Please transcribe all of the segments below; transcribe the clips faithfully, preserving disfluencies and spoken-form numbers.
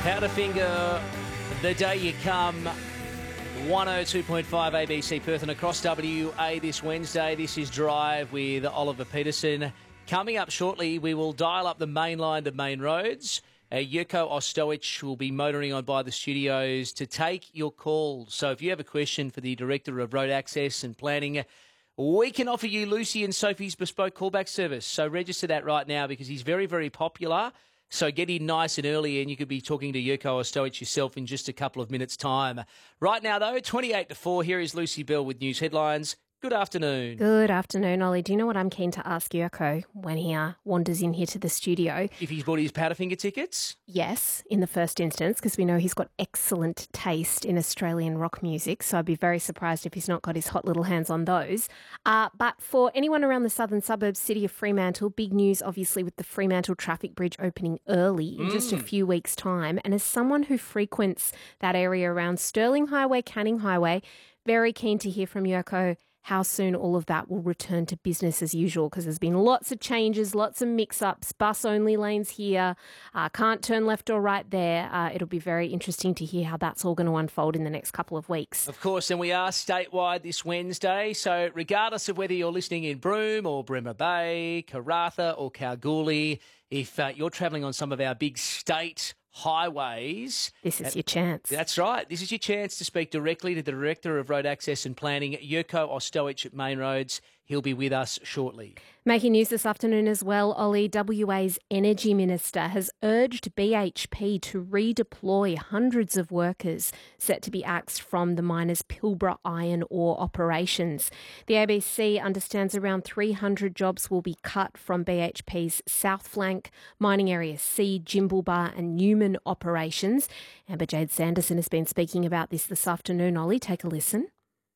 Powderfinger, the day you come. one oh two point five A B C Perth and across W A this Wednesday. This is Drive with Oliver Peterson. Coming up shortly, we will dial up the main line to main roads. Uh, Jurko Ostowich will be motoring on by the studios to take your calls. So if you have a question for the Director of Road Access and Planning, we can offer you Lucy and Sophie's bespoke callback service. So register that right now because he's very, very popular. So get in nice and early and you could be talking to Jurko Ostowich yourself in just a couple of minutes' time. Right now, though, twenty-eight to four, here is Lucy Bell with news headlines. Good afternoon. Good afternoon, Ollie. Do you know what I'm keen to ask Jurko when he uh, wanders in here to the studio? If he's bought his Powderfinger tickets? Yes, in the first instance, because we know he's got excellent taste in Australian rock music, so I'd be very surprised if he's not got his hot little hands on those. Uh, but for anyone around the southern suburbs, city of Fremantle, big news obviously with the Fremantle Traffic Bridge opening early in mm. just a few weeks' time. And as someone who frequents that area around Stirling Highway, Canning Highway, very keen to hear from Jurko how soon all of that will return to business as usual, because there's been lots of changes, lots of mix-ups, bus-only lanes here, uh, can't turn left or right there. Uh, it'll be very interesting to hear how that's all going to unfold in the next couple of weeks. Of course, and we are statewide this Wednesday, so regardless of whether you're listening in Broome or Bremer Bay, Karratha or Kalgoorlie, if uh, you're travelling on some of our big state highways. This is your chance. That's right. This is your chance to speak directly to the Director of Road Access and Planning, Jurko Ostowich at Main Roads. He'll be with us shortly. Making news this afternoon as well, Ollie, W A's Energy Minister has urged B H P to redeploy hundreds of workers set to be axed from the miners' Pilbara iron ore operations. The A B C understands around three hundred jobs will be cut from B H P's South Flank, Mining Area C, Jimblebar and Newman operations. Amber Jade Sanderson has been speaking about this this afternoon. Ollie, take a listen.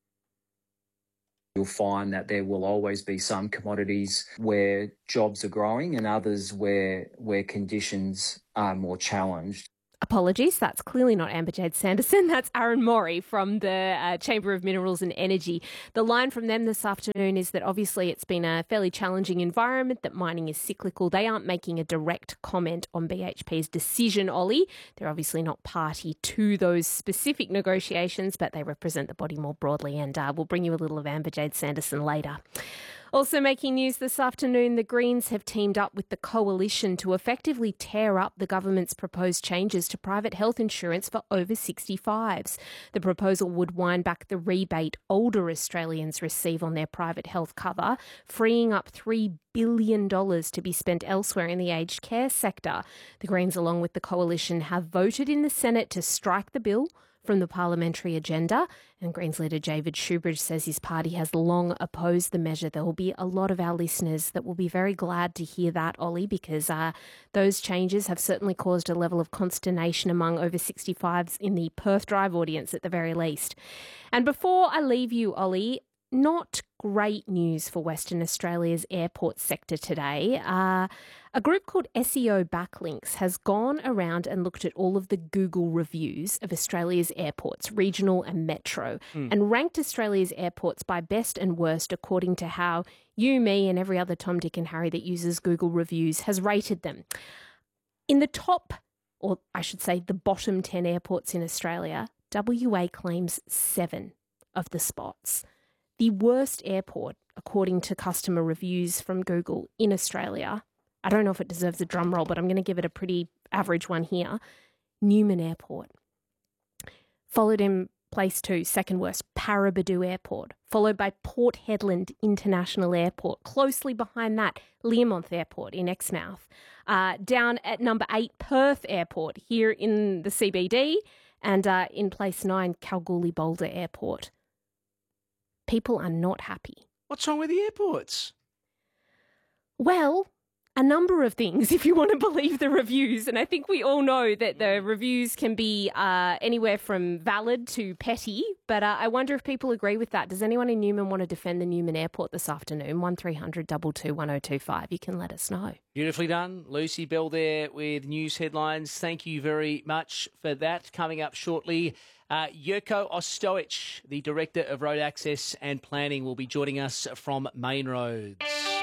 You'll find that there will always be some commodities where jobs are growing and others where where conditions are more challenged. Apologies, that's clearly not Amber Jade Sanderson. That's Aaron Maury from the uh, Chamber of Minerals and Energy. The line from them this afternoon is that obviously it's been a fairly challenging environment, that mining is cyclical. They aren't making a direct comment on B H P's decision, Ollie. They're obviously not party to those specific negotiations, but they represent the body more broadly, and uh, we'll bring you a little of Amber Jade Sanderson later. Also making news this afternoon, the Greens have teamed up with the Coalition to effectively tear up the government's proposed changes to private health insurance for over sixty-fives. The proposal would wind back the rebate older Australians receive on their private health cover, freeing up three billion dollars to be spent elsewhere in the aged care sector. The Greens, along with the Coalition, have voted in the Senate to strike the bill from the parliamentary agenda, and Greens leader David Shoebridge says his party has long opposed the measure. There will be a lot of our listeners that will be very glad to hear that, Ollie, because uh, those changes have certainly caused a level of consternation among over sixty-fives in the Perth Drive audience at the very least. And before I leave you, Ollie, not great news for Western Australia's airport sector today. Uh, a group called S E O Backlinks has gone around and looked at all of the Google reviews of Australia's airports, regional and metro, mm. and ranked Australia's airports by best and worst according to how you, me and every other Tom, Dick and Harry that uses Google reviews has rated them. In the top, or I should say the bottom ten airports in Australia, W A claims seven of the spots. The worst airport, according to customer reviews from Google in Australia, I don't know if it deserves a drum roll, but I'm going to give it a pretty average one here, Newman Airport. Followed in place two, second worst, Paraburdoo Airport, followed by Port Hedland International Airport. Closely behind that, Learmonth Airport in Exmouth. Uh, down at number eight, Perth Airport here in the C B D. And uh, in place nine, Kalgoorlie Boulder Airport. People are not happy. What's wrong with the airports? Well, a number of things, if you want to believe the reviews. And I think we all know that the reviews can be uh, anywhere from valid to petty. But uh, I wonder if people agree with that. Does anyone in Newman want to defend the Newman Airport this afternoon? one three hundred two two one oh two five. You can let us know. Beautifully done. Lucy Bell there with news headlines. Thank you very much for that. Coming up shortly, uh, Jurko Ostowich, the Director of Road Access and Planning, will be joining us from Main Roads.